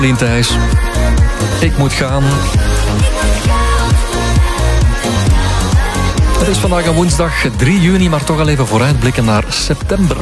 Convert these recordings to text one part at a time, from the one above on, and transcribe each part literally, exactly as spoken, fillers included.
Lien Thijs. Ik moet gaan. Het is vandaag een woensdag drie juni, maar toch al even vooruitblikken naar september.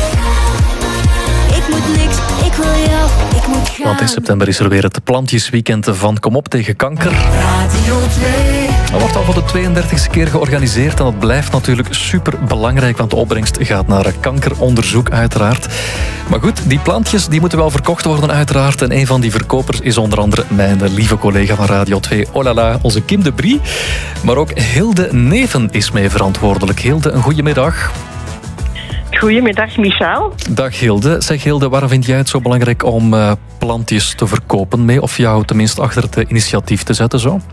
Ik moet niks, ik wil jou, ik moet gaan. Want in september is er weer het plantjesweekend van Kom op tegen kanker. Radio twee. Dat wordt al voor de tweeëndertigste keer georganiseerd en dat blijft natuurlijk super belangrijk, want de opbrengst gaat naar kankeronderzoek uiteraard. Maar goed, die plantjes die moeten wel verkocht worden uiteraard. En een van die verkopers is onder andere mijn lieve collega van Radio twee, oh la la, onze Kim de Brie. Maar ook Hilde Neven is mee verantwoordelijk. Hilde, een goedemiddag. Goedemiddag, Michel. Dag Hilde. Zeg Hilde, waarom vind jij het zo belangrijk om uh, plantjes te verkopen mee? Of jou tenminste achter het initiatief te zetten zo?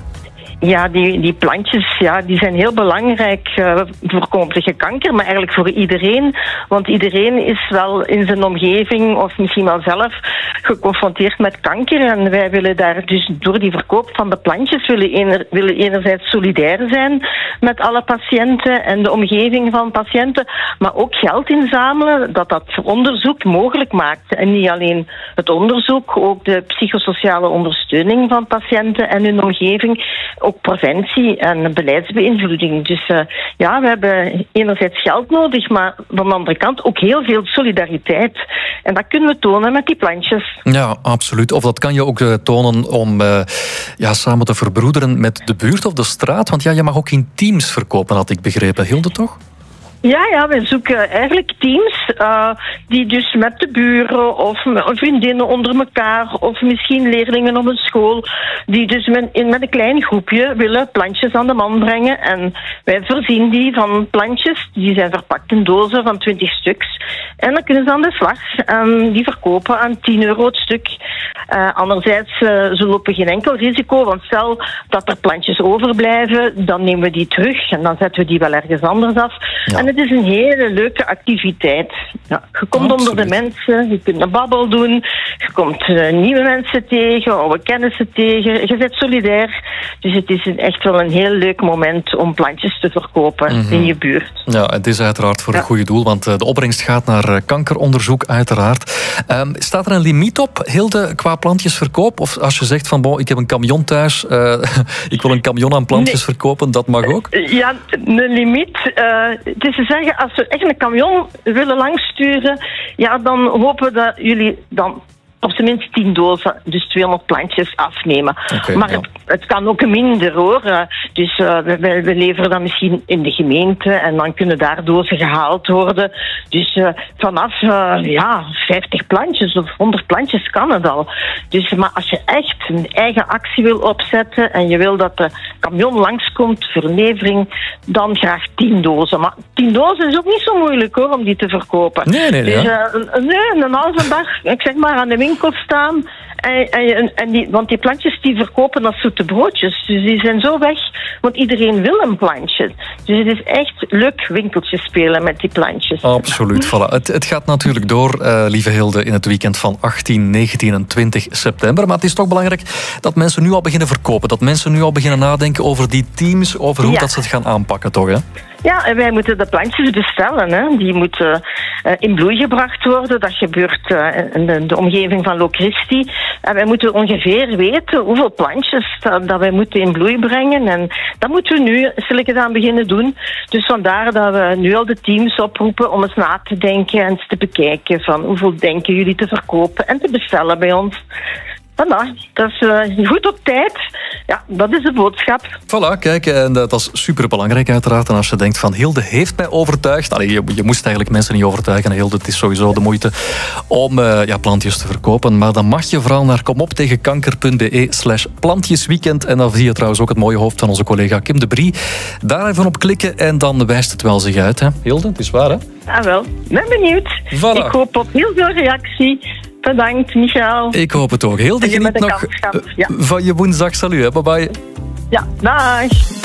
Ja, die, die plantjes ja, die zijn heel belangrijk uh, voor Kom op tegen kanker, maar eigenlijk voor iedereen. Want iedereen is wel in zijn omgeving of misschien wel zelf geconfronteerd met kanker. En wij willen daar dus door die verkoop van de plantjes willen, ener, willen enerzijds solidair zijn met alle patiënten en de omgeving van patiënten, maar ook geld inzamelen dat dat onderzoek mogelijk maakt. En niet alleen het onderzoek, ook de psychosociale ondersteuning van patiënten en hun omgeving. Ook preventie en beleidsbeïnvloeding. Dus uh, ja, we hebben enerzijds geld nodig, maar van de andere kant ook heel veel solidariteit. En dat kunnen we tonen met die plantjes. Ja, absoluut. Of dat kan je ook uh, tonen om uh, ja, samen te verbroederen met de buurt of de straat. Want ja, je mag ook in teams verkopen, had ik begrepen. Hilde, toch? Ja, ja, we zoeken eigenlijk teams uh, die dus met de buren of vriendinnen onder elkaar of misschien leerlingen op een school die dus met, in, met een klein groepje willen plantjes aan de man brengen. En wij voorzien die van plantjes, die zijn verpakt in dozen van twintig stuks. En dan kunnen ze aan de slag en die verkopen aan tien euro het stuk. Uh, anderzijds, uh, ze lopen geen enkel risico, want stel dat er plantjes overblijven, dan nemen we die terug en dan zetten we die wel ergens anders af. Ja. En het is een hele leuke activiteit. Ja, je komt Absoluut. onder de mensen, je kunt een babbel doen, je komt uh, nieuwe mensen tegen, oude kennissen tegen, je bent solidair. Dus het is een, echt wel een heel leuk moment om plantjes te verkopen mm-hmm. in je buurt. Ja, het is uiteraard voor ja. een goede doel, want uh, de opbrengst gaat naar uh, kankeronderzoek uiteraard. Um, staat er een limiet op, Hilde, qua plantjesverkoop? Of als je zegt van, bon, ik heb een camion thuis, uh, ik wil een camion aan plantjes nee. verkopen, dat mag ook? Ja, een limiet. Uh, het is te zeggen, als we echt een camion willen langsturen, ja, dan hopen we dat jullie dan op zijn minst tien dozen, dus tweehonderd plantjes afnemen. Okay, maar ja. het, het kan ook minder hoor. Uh, dus uh, we, we leveren dan misschien in de gemeente en dan kunnen daar dozen gehaald worden. Dus uh, vanaf uh, ja, vijftig plantjes of honderd plantjes kan het al. Dus, maar als je echt een eigen actie wil opzetten en je wil dat de camion langskomt voor levering, dan graag tien dozen. Maar tien dozen is ook niet zo moeilijk hoor, om die te verkopen. Nee, nee, nee. Dus, uh, nee een halve dag, ik zeg maar, aan de winkel staan. En, en, en die, want die plantjes die verkopen als zoete broodjes. Dus die zijn zo weg. Want iedereen wil een plantje. Dus het is echt leuk winkeltje spelen met die plantjes. Absoluut, voilà. Het, het gaat natuurlijk door, uh, lieve Hilde, in het weekend van achttien, negentien en twintig september. Maar het is toch belangrijk dat mensen nu al beginnen verkopen. Dat mensen nu al beginnen nadenken over die teams, over hoe ja. dat ze het gaan aanpakken, toch? Hè? Ja, en wij moeten de plantjes bestellen. Hè. Die moeten uh, in bloei gebracht worden. Dat gebeurt uh, in de, de omgeving van Locristi. En wij moeten ongeveer weten hoeveel plantjes dat, dat wij moeten in bloei brengen. En dat moeten we nu stilletjes aan beginnen doen. Dus vandaar dat we nu al de teams oproepen om eens na te denken en eens te bekijken van hoeveel denken jullie te verkopen en te bestellen bij ons. Voilà, dat is uh, goed op tijd. Ja, dat is de boodschap. Voilà, kijk, en dat is superbelangrijk uiteraard. En als je denkt van Hilde heeft mij overtuigd. Allee, je, je moest eigenlijk mensen niet overtuigen. Hilde, het is sowieso de moeite om uh, ja, plantjes te verkopen. Maar dan mag je vooral naar komoptegenkanker.be slash plantjesweekend. En dan zie je trouwens ook het mooie hoofd van onze collega Kim de Brie. Daar even op klikken en dan wijst het wel zich uit. Hè? Hilde, het is waar hè? Ja wel, ben benieuwd. Voilà. Ik hoop op heel veel reactie. Bedankt, Michel. Ik hoop het ook. Hilde, geniet nog ja. van je woensdag. Salut, hè. Bye bye. Ja, dag.